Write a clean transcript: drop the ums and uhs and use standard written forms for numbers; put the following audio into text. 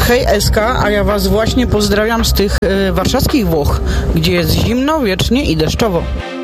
Hej Eska, a ja was właśnie pozdrawiam z tych warszawskich Włoch, gdzie jest zimno, wiecznie i deszczowo.